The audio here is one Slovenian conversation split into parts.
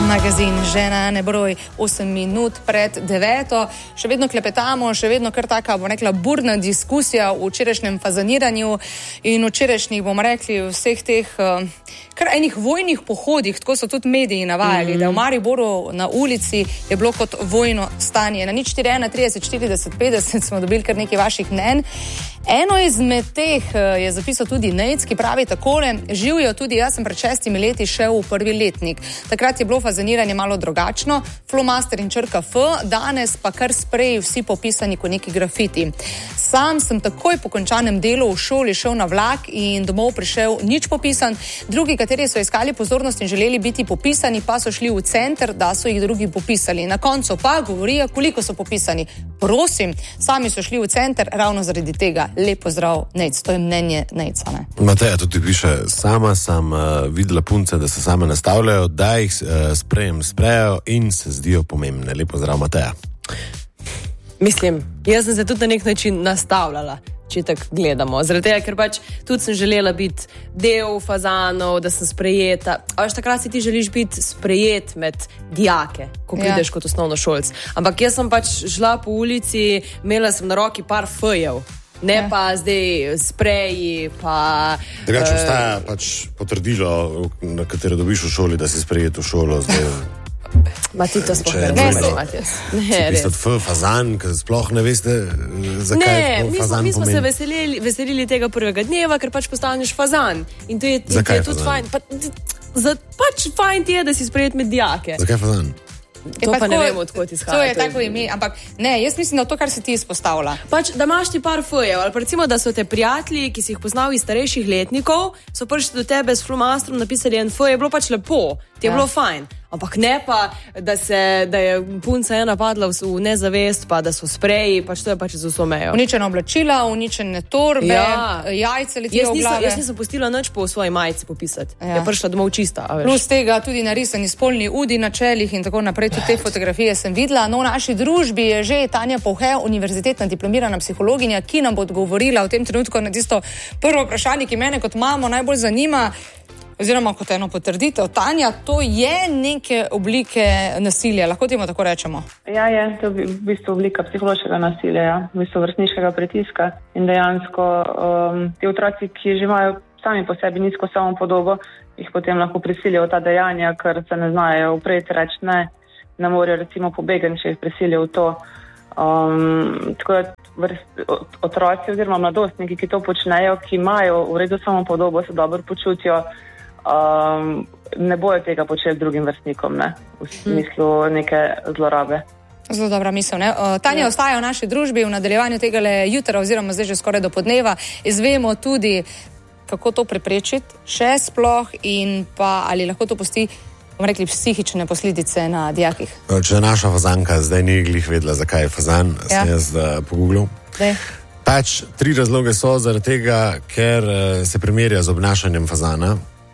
Magazin Žena nebroj 8 minut pred 9. Še vedno klepetamo, še vedno kar taka, bom rekla, burna diskusija v včerajšnjem fazaniranju in včerajšnjih, bom rekli, vseh teh kar enih vojnih pohodih, tako so tudi mediji navajali, da v Mariboru na ulici je bilo kot vojno stanje. Na 041 30 40 50 smo dobili kar nekaj vaših mnenj. Eno izmed teh je zapisal tudi Nejc, ki pravi takole: živijo tudi, jaz sem pred 6 leti šel v prvi letnik. Takrat je bilo fazaniranje malo drugačno, flomaster in črka F, danes pa kar spreji vsi popisani kot neki grafiti. Sam sem takoj po končanem delu v šoli šel na vlak in domov prišel nič popisan, drugi, kateri so iskali pozornost in želeli biti popisani, pa so šli v center, da so jih drugi popisali. Na koncu pa govorijo, koliko so popisani. Prosim, sami so šli v center ravno zaradi tega. Lep pozdrav, Nejc. To je mnenje Nejca, ne? Mateja tudi piše: sama sem videla punce, da se same nastavljajo, da jih sprejejo in se zdijo pomembne. Lep pozdrav, Mateja. Mislim, jaz sem se tudi na nek način nastavljala, če tako gledamo. Zaradi tega, ker pač tudi sem želela biti del fazanov, da sem sprejeta. A veš, takrat si ti želiš biti sprejet med dijake, ko prideš kot osnovnošolc. Ampak jaz sem pač šla po ulici, imela sem na roki par fejev. Ne pa zdaj spreji, pa... Drugače obstaja pač potrdilo, na katero dobiš v šoli, da si sprejet v šolo. Ma ti to sploh ne razumeš, Matjas. Ne, res. Fazan, ker sploh ne veste, zakaj fazan pomeni. Mi smo se veselili tega prvega dneva, ker pač postaneš fazan. In to je tudi fajn. Pač fajn ti je, da si sprejet med dijake. Zakaj fazan? To pa ne vemo, odkot izhaja. To je tako ime, ampak ne, jaz mislim, da to, kar si ti izpostavila. Pač, da imaš ti par fejev, ali pa recimo, da so te prijatelji, ki si jih poznal iz starejših letnikov, so prišli do tebe s flomastrom, napisali en fej, je bilo pač lepo, ti je bilo fajn. Ampak ne pa, da je punca ena padla v nezavest, pa da so spreji, pač to je pač z vso mejo. Uničena oblačila, uničene torbe, jajce letijo v glave. Jaz nisem pustila nič po svoji majici popisati. Je prišla domov čista. Plus tega tudi narisani spolni udi na čelih in tako naprej. Tudi te fotografije sem videla. No, v naši družbi je že Tanja Povhe, univerzitetna diplomirana psihologinja, ki nam bo odgovorila v tem trenutku na tisto prvo vprašanje, ki mene kot mamo najbolj zanima. Oziroma kot eno potrditev. Tanja, to je neke oblike nasilja, lahko temu tako rečemo? Ja, je to v bistvu oblika psihološkega nasilja, ja. V bistvu vrstniškega pritiska in dejansko ti otroci, ki že imajo sami po sebi nizko samopodobo, jih potem lahko prisilijo v ta dejanja, ker se ne znajo upreti, reči ne morejo recimo pobegati, če jih prisilijo v to. Tako da otroci oziroma mladostniki, ki to počnejo, ki imajo v redu samopodobo, se dobro počutijo, ne bojo tega početi drugim vrstnikom, ne? V smislu neke zlorabe. Zelo dobra misel, ne? Tanja ostaja v naši družbi v nadaljevanju tegale jutra oziroma zdaj že skoraj do podneva. Izvemo tudi, kako to preprečiti, še sploh in pa ali lahko to pusti, bomo rekli, psihične posledice na dijakih. Če naša fazanka zdaj ni glih vedela, zakaj je fazan, sem jaz pogooglil. Pač 3 razloge so zaradi tega, ker se primerja z obnašanjem fazana.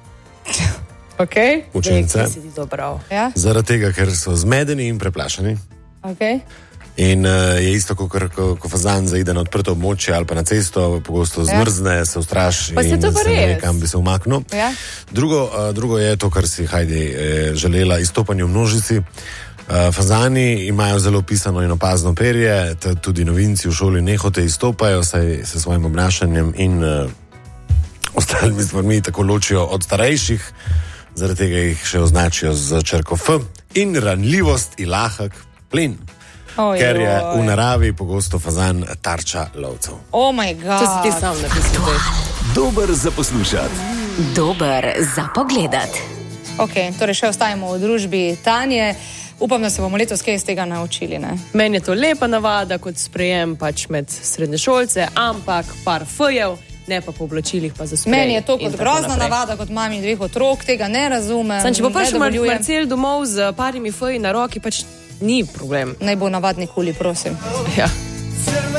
Učence. Zaradi tega, ker so zmedeni in preplašeni. In je isto, ko fazan zaide na odprto območje ali pa na cesto, pogosto zmrzne, se ustraši in se ne ve, kam bi se umaknil. Drugo je to, kar si Heidi želela, izstopanje v množici. Fazani imajo zelo pisano in opazno perje, tudi novinci v šoli nehote izstopajo, saj se svojim obnašanjem in ostalimi stvarmi tako ločijo od starejših, zaradi tega jih še označijo z črko F. In ranljivost in lahek plen, ker je v naravi pogosto fazan tarča lovcev. Oh my god. To si ti sam napisal. Dober za poslušati. Dober za pogledati. Torej še ostajamo v družbi Tanje. Upam, da se bomo letos kaj iz tega naučili, ne? Meni je to lepa navada kot sprejem pač med srednješolce, ampak par fejev, ne pa po oblačilih, pa za sprejem. Meni je to kot grozna navada, kot mami 2 otrok, tega ne razumem. Če bo prišel Marcel domov z parimi feji na roki, pač ni problem. Naj bo navadni kuli, prosim. Ja.